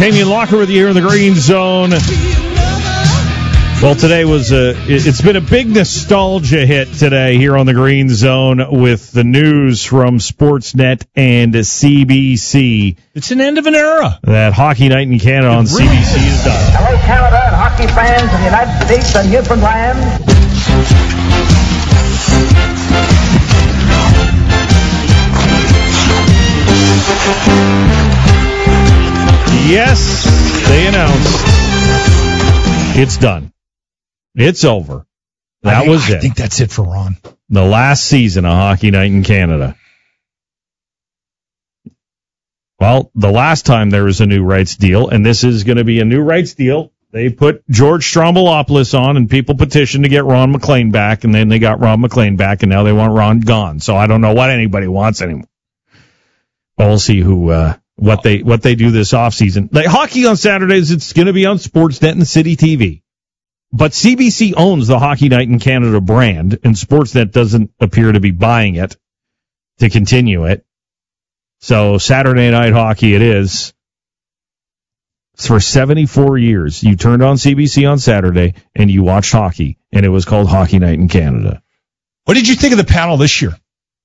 Jamie and Locker with you here in the Green Zone. Well, today it's been a big nostalgia hit today here on the Green Zone with the news from Sportsnet and CBC. It's an end of an era. That Hockey Night in Canada on CBC is done. Hello, Canada and hockey fans in the United States and Newfoundland. Yes, they announced it's done. It's over. That was it. I think that's it for Ron. The last season of Hockey Night in Canada. Well, the last time there was a new rights deal, and this is going to be a new rights deal. They put George Stroumboulopoulos on, and people petitioned to get Ron MacLean back, and then they got Ron MacLean back, and now they want Ron gone. So I don't know what anybody wants anymore. But we'll see what they do this offseason. Like hockey on Saturdays, it's going to be on Sportsnet and City TV. But CBC owns the Hockey Night in Canada brand, and Sportsnet doesn't appear to be buying it to continue it. So Saturday night hockey it is. For 74 years, you turned on CBC on Saturday, and you watched hockey, and it was called Hockey Night in Canada. What did you think of the panel this year?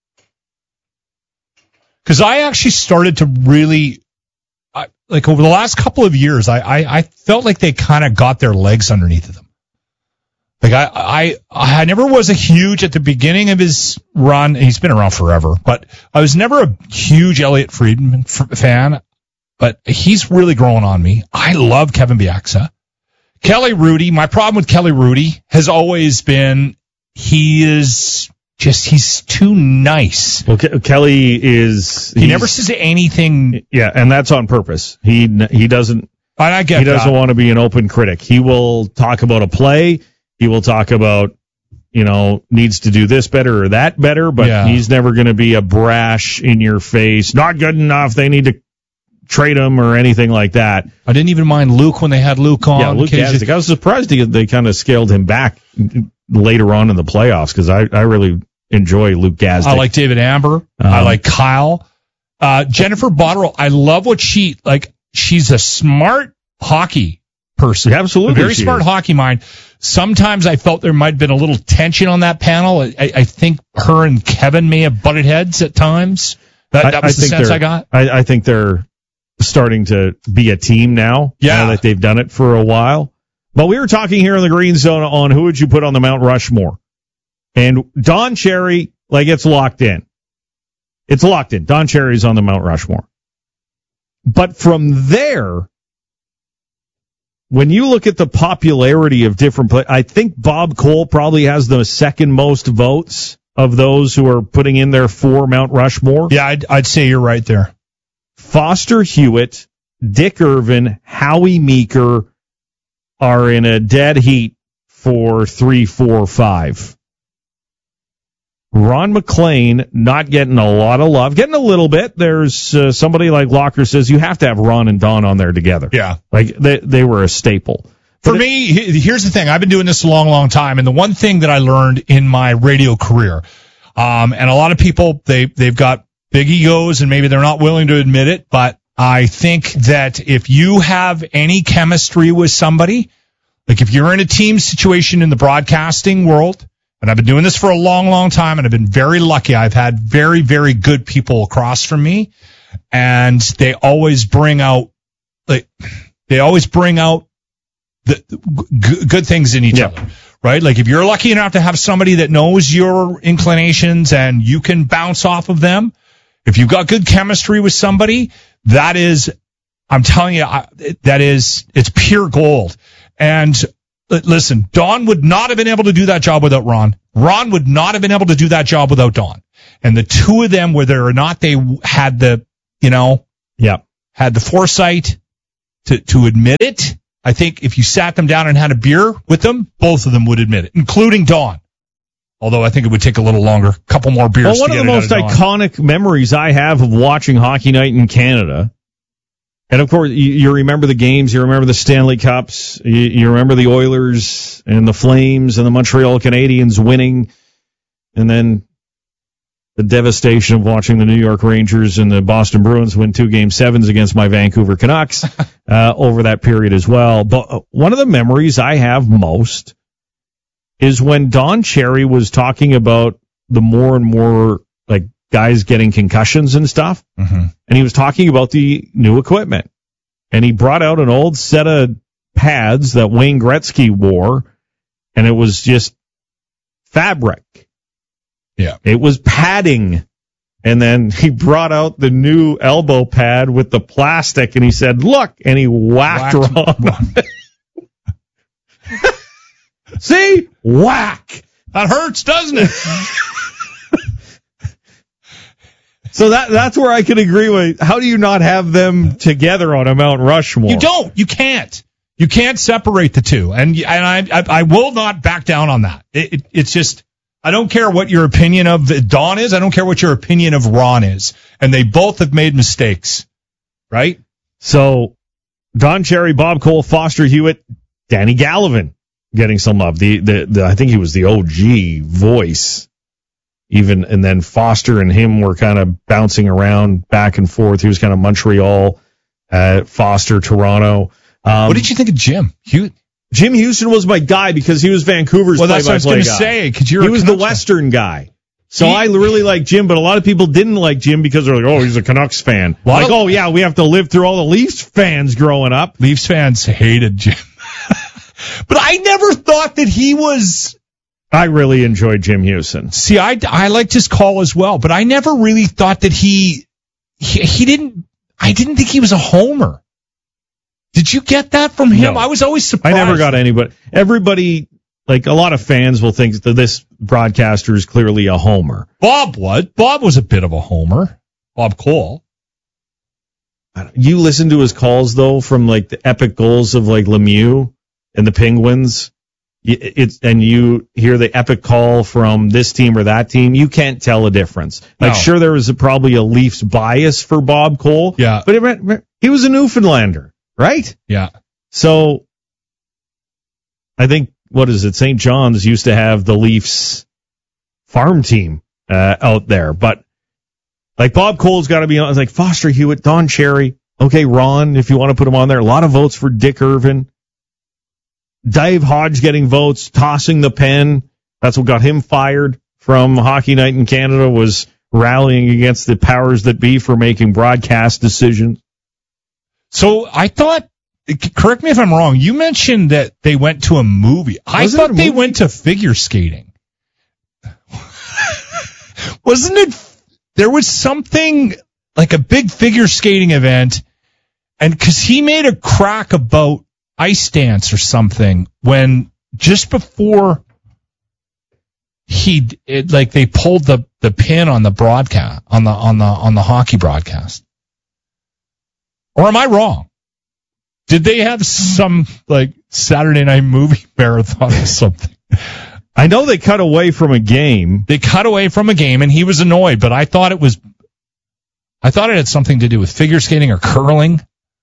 Because I actually started to really, over the last couple of years, I felt like they kind of got their legs underneath them. Like I never was a huge at the beginning of his run. He's been around forever, but I was never a huge Elliot Friedman fan. But he's really growing on me. I love Kevin Bieksa. Kelly Hrudey. My problem with Kelly Hrudey has always been he's too nice. Well, Kelly is he never says anything. Yeah, and that's on purpose. He doesn't. I get he doesn't want to be an open critic. He will talk about a play. He will talk about, needs to do this better or that better, but he's never going to be a brash, in your face, not good enough, they need to trade him or anything like that. I didn't even mind Luke when they had Luke on. Yeah, Luke Gazdic. I was surprised they kind of scaled him back later on in the playoffs because I really enjoy Luke Gazdic. I like David Amber. I like Kyle. Jennifer Botterill, I love what she's a smart hockey person. Absolutely. A very smart hockey mind. Sometimes I felt there might have been a little tension on that panel. I think her and Kevin may have butted heads at times. That was the sense I got. I think they're starting to be a team now. Yeah. Now that they've done it for a while. But we were talking here in the Green Zone on who would you put on the Mount Rushmore. And Don Cherry, it's locked in. It's locked in. Don Cherry's on the Mount Rushmore. But from there, when you look at the popularity of different players, I think Bob Cole probably has the second most votes of those who are putting in there for Mount Rushmore. Yeah, I'd say you're right there. Foster Hewitt, Dick Irvin, Howie Meeker are in a dead heat for 3, 4, 5. Ron MacLean not getting a lot of love, getting a little bit. There's somebody like Locker says you have to have Ron and Don on there together. Yeah. They were a staple. For me, here's the thing. I've been doing this a long, long time, and the one thing that I learned in my radio career, and a lot of people, they've got big egos and maybe they're not willing to admit it, but I think that if you have any chemistry with somebody, like if you're in a team situation in the broadcasting world, and I've been doing this for a long, long time, and I've been very lucky. I've had very, very good people across from me, and they always bring out the good things in each other, right? Like if you're lucky enough to have somebody that knows your inclinations and you can bounce off of them, if you've got good chemistry with somebody, that is, I'm telling you, it's pure gold. And listen, Don would not have been able to do that job without Ron. Ron would not have been able to do that job without Don. And the two of them, whether or not they had the foresight to admit it, I think if you sat them down and had a beer with them, both of them would admit it, including Don. Although I think it would take a little longer, a couple more beers. Well, one of the most iconic memories I have of watching Hockey Night in Canada, and of course you remember the games, you remember the Stanley Cups, you remember the Oilers and the Flames and the Montreal Canadiens winning, and then the devastation of watching the New York Rangers and the Boston Bruins win 2 Game 7s against my Vancouver Canucks. over that period as well. But one of the memories I have most is when Don Cherry was talking about the more and more like guys getting concussions and stuff. Mm-hmm. And he was talking about the new equipment. And he brought out an old set of pads that Wayne Gretzky wore, and it was just fabric. Yeah. It was padding. And then he brought out the new elbow pad with the plastic, and he said, look, and he whacked Ron. See? Whack. That hurts, doesn't it? So that's where I can agree with. How do you not have them together on a Mount Rushmore? You don't. You can't. You can't separate the two. And I will not back down on that. It's just, I don't care what your opinion of Don is. I don't care what your opinion of Ron is. And they both have made mistakes. Right? So Don Cherry, Bob Cole, Foster Hewitt, Danny Gallivan getting some love. The I think he was the OG voice. Even, and then Foster and him were kind of bouncing around back and forth. He was kind of Montreal, Foster, Toronto. What did you think of Jim Hewitt? Jim Houston was my guy because he was Vancouver's play-by-play guy. Well, that's what I was going to say. He was the Western guy. So I really like Jim, but a lot of people didn't like Jim because they're like, oh, he's a Canucks fan. Like, oh, yeah, we have to live through all the Leafs fans growing up. Leafs fans hated Jim. But I never thought that he was... I really enjoyed Jim Houston. See, I liked his call as well, but I never really thought that he didn't, I didn't think he was a homer. Did you get that from him? No. I was always surprised. I never got anybody. Everybody, like a lot of fans will think that this broadcaster is clearly a homer. Bob was a bit of a homer. Bob Cole. You listen to his calls though, from like the epic goals of like Lemieux and the Penguins. And you hear the epic call from this team or that team, you can't tell a difference. Like, sure, there was probably a Leafs bias for Bob Cole. Yeah. But he was a Newfoundlander, right? Yeah. So, I think, what is it? St. John's used to have the Leafs farm team out there. But, like, Bob Cole's got to be on. It's like Foster Hewitt, Don Cherry. Okay, Ron, if you want to put him on there. A lot of votes for Dick Irvin. Dave Hodge getting votes, tossing the pen. That's what got him fired from Hockey Night in Canada, was rallying against the powers that be for making broadcast decisions. So I thought, correct me if I'm wrong, you mentioned that they went to a movie. I thought they went to figure skating. Wasn't it? There was something like a big figure skating event, and because he made a crack about ice dance or something when just before they pulled the pin on the broadcast on the hockey broadcast. Or am I wrong? Did they have some like Saturday night movie marathon or something? I know they cut away from a game. They cut away from a game and he was annoyed, but I thought it had something to do with figure skating or curling.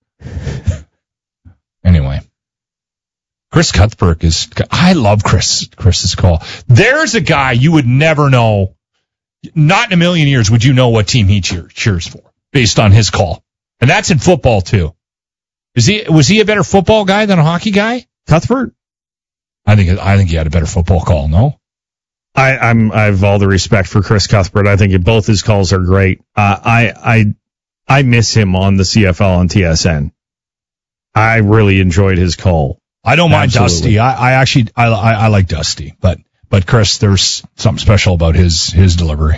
Anyway, Chris Cuthbert I love Chris's call. There's a guy you would never know, not in a million years would you know what team he cheers for based on his call. And that's in football too. Was he a better football guy than a hockey guy? Cuthbert? I think he had a better football call, no? I have all the respect for Chris Cuthbert. I think both his calls are great. I miss him on the CFL and TSN. I really enjoyed his call. I don't mind Dusty. I like Dusty, but Chris, there's something special about his delivery.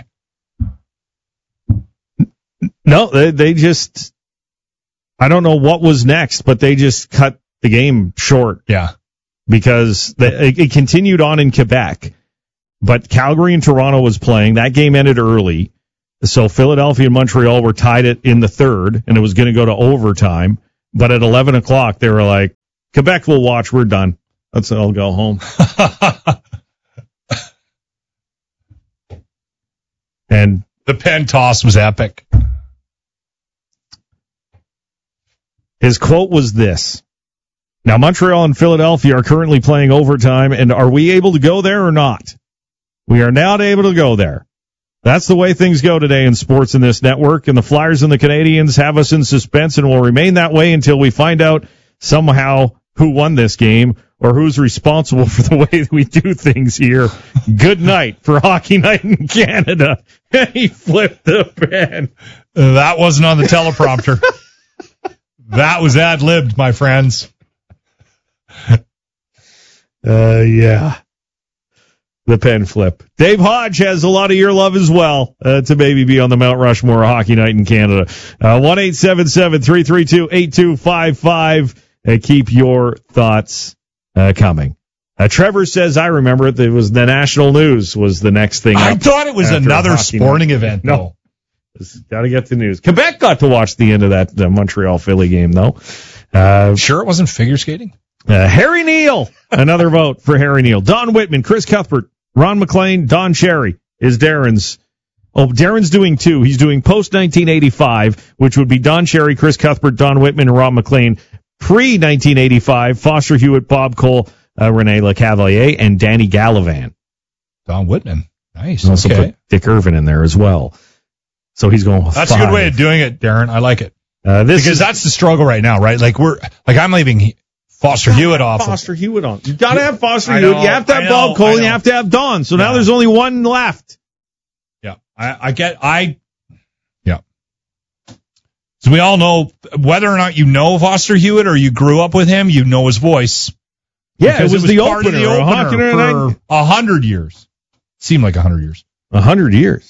No, they just, I don't know what was next, but they just cut the game short. Yeah. Because it continued on in Quebec, but Calgary and Toronto was playing. That game ended early. So Philadelphia and Montreal were tied in the third, and it was going to go to overtime. But at 11 o'clock, they were like, Quebec will watch. We're done. I'll go home. And the pen toss was epic. His quote was this. Now, Montreal and Philadelphia are currently playing overtime, and are we able to go there or not? We are not able to go there. That's the way things go today in sports in this network, and the Flyers and the Canadians have us in suspense and will remain that way until we find out somehow who won this game or who's responsible for the way we do things here. Good night for Hockey Night in Canada. He flipped the pen. That wasn't on the teleprompter. That was ad-libbed, my friends. Yeah. The pen flip. Dave Hodge has a lot of your love as well to maybe be on the Mount Rushmore Hockey Night in Canada. 1-877-332-8255. Keep your thoughts coming. Trevor says, I remember it was the national news was the next thing. I thought it was another sporting event, though. Got to get the news. Quebec got to watch the end of that Montreal-Philly game, though. Sure it wasn't figure skating? Harry Neal, another vote for Harry Neal. Don Whitman, Chris Cuthbert, Ron McLean, Don Cherry is Darren's. Oh, Darren's doing two. He's doing post-1985, which would be Don Cherry, Chris Cuthbert, Don Whitman, and Ron McLean. Pre-1985, Foster Hewitt, Bob Cole, Rene LeCavalier, and Danny Gallivan. Don Whitman. Nice. Also put Dick Irvin in there as well. So he's going with That's five. a good way of doing it, Darren. I like it. Because that's the struggle right now, right? I'm leaving Foster Hewitt off. Foster Hewitt on. You got to have Foster Hewitt. You have to have Bob Cole, and you have to have Don. So now there's only one left. Yeah. Yeah. So we all know whether or not you know Foster Hewitt or you grew up with him, you know his voice. Yeah, it was the part opener. Of the opener for 100 years. Seemed like 100 years. 100 years.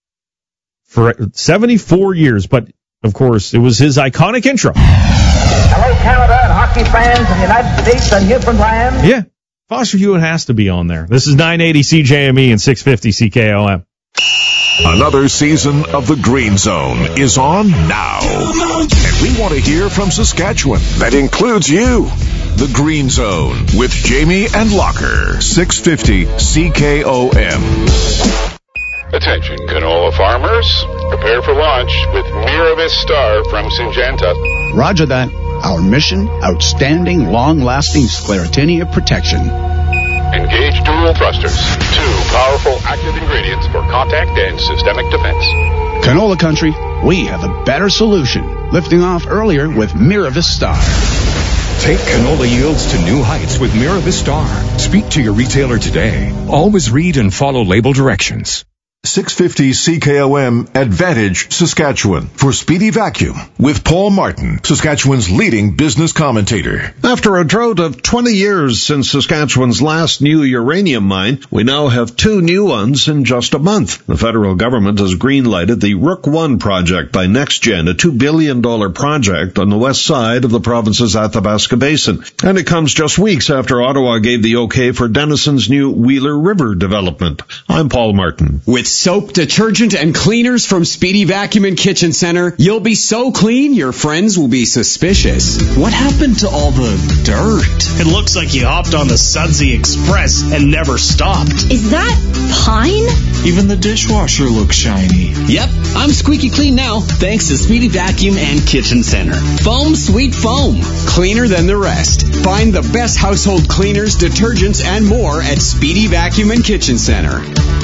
For 74 years, but of course, it was his iconic intro. Hello, Canada and hockey fans in the United States and Newfoundland. Yeah, Foster Hewitt has to be on there. This is 980 CJME and 650 CKOM. Another season of The Green Zone is on now. And we want to hear from Saskatchewan. That includes you. The Green Zone with Jamie and Locker. 650 CKOM. Attention, canola farmers. Prepare for launch with Miravis Star from Syngenta. Roger that. Our mission, outstanding, long-lasting sclerotinia protection. Engage dual thrusters. 2 powerful active ingredients for contact and systemic defense. Canola country, we have a better solution. Lifting off earlier with Miravis Star. Take canola yields to new heights with Miravis Star. Speak to your retailer today. Always read and follow label directions. 650 CKOM Advantage Saskatchewan for Speedy Vacuum with Paul Martin, Saskatchewan's leading business commentator. After a drought of 20 years since Saskatchewan's last new uranium mine, we now have 2 new ones in just a month. The federal government has green-lighted the Rook I project by NextGen, a $2 billion project on the west side of the province's Athabasca Basin. And it comes just weeks after Ottawa gave the okay for Denison's new Wheeler River development. I'm Paul Martin. With soap, detergent, and cleaners from Speedy Vacuum and Kitchen Center, you'll be so clean your friends will be suspicious. What happened to all the dirt? It looks like you hopped on the Sudsy Express and never stopped. Is that pine? Even the dishwasher looks shiny. Yep, I'm squeaky clean now, thanks to Speedy Vacuum and Kitchen Center. Foam, sweet foam. Cleaner than the rest. Find the best household cleaners, detergents, and more at Speedy Vacuum and Kitchen Center.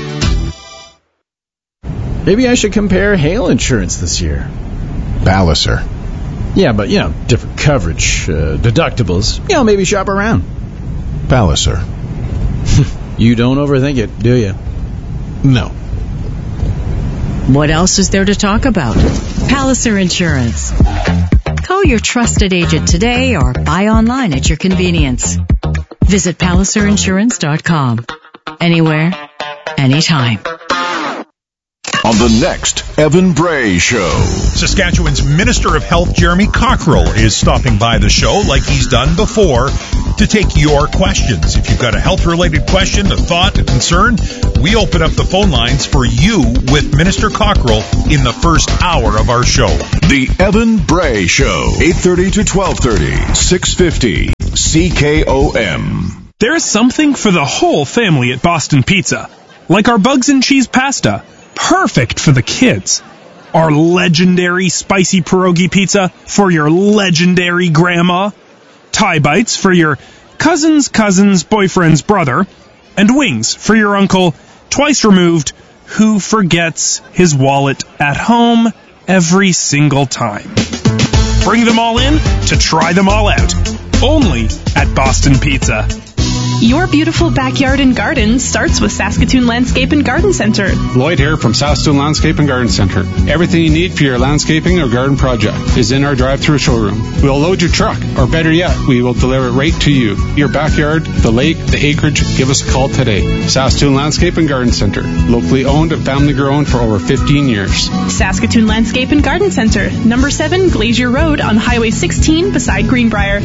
Maybe I should compare hail insurance this year. Palliser. Yeah, but, different coverage, deductibles. Maybe shop around. Palliser. You don't overthink it, do you? No. What else is there to talk about? Palliser Insurance. Call your trusted agent today or buy online at your convenience. Visit PalliserInsurance.com. Anywhere, anytime. On the next Evan Bray Show. Saskatchewan's Minister of Health, Jeremy Cockrell, is stopping by the show like he's done before to take your questions. If you've got a health-related question, a thought, a concern, we open up the phone lines for you with Minister Cockrell in the first hour of our show. The Evan Bray Show, 8:30 to 12:30, 650 CKOM. There is something for the whole family at Boston Pizza, like our bugs and cheese pasta. Perfect for the kids. Our legendary spicy pierogi pizza for your legendary grandma. Thai bites for your cousin's boyfriend's brother. And wings for your uncle, twice removed, who forgets his wallet at home every single time. Bring them all in to try them all out. Only at Boston Pizza. Your beautiful backyard and garden starts with Saskatoon Landscape and Garden Center. Lloyd here from Saskatoon Landscape and Garden Center. Everything you need for your landscaping or garden project is in our drive-through showroom. We'll load your truck, or better yet, we will deliver it right to you. Your backyard, the lake, the acreage, give us a call today. Saskatoon Landscape and Garden Center. Locally owned and family grown for over 15 years. Saskatoon Landscape and Garden Center. Number 7 Glacier Road on Highway 16 beside Greenbrier.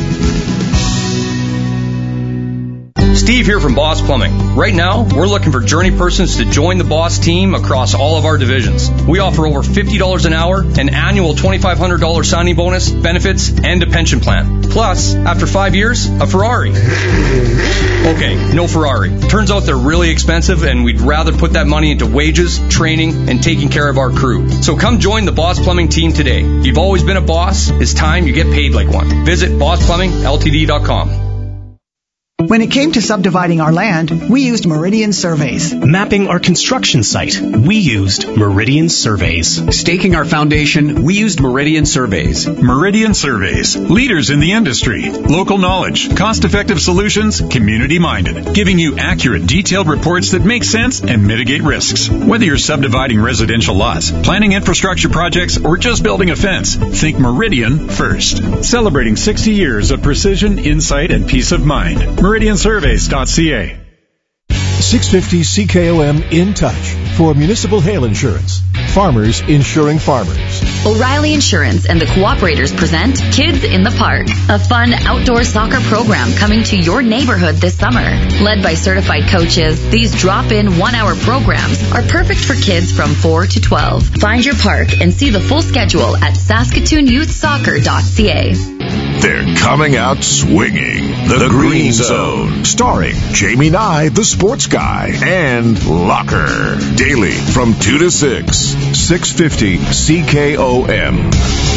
Steve here from Boss Plumbing. Right now, we're looking for journey persons to join the Boss team across all of our divisions. We offer over $50 an hour, an annual $2,500 signing bonus, benefits, and a pension plan. Plus, after 5 years, a Ferrari. Okay, no Ferrari. Turns out they're really expensive, and we'd rather put that money into wages, training, and taking care of our crew. So come join the Boss Plumbing team today. You've always been a boss. It's time you get paid like one. Visit BossPlumbingLTD.com. When it came to subdividing our land, we used Meridian Surveys. Mapping our construction site, we used Meridian Surveys. Staking our foundation, we used Meridian Surveys. Meridian Surveys, leaders in the industry. Local knowledge, cost-effective solutions, community-minded, giving you accurate, detailed reports that make sense and mitigate risks. Whether you're subdividing residential lots, planning infrastructure projects, or just building a fence, think Meridian first. Celebrating 60 years of precision, insight, and peace of mind. MeridianSurveys.ca. 650 CKOM In Touch for municipal hail insurance. Farmers insuring farmers. O'Reilly Insurance and the Cooperators present Kids in the Park, a fun outdoor soccer program coming to your neighborhood this summer. Led by certified coaches, these drop-in 1-hour programs are perfect for kids from 4 to 12. Find your park and see the full schedule at SaskatoonYouthSoccer.ca. They're coming out swinging. The Green Zone. Starring Jamie Nye, the sports guy, and Locker. Daily from 2 to 6. 650 CKOM.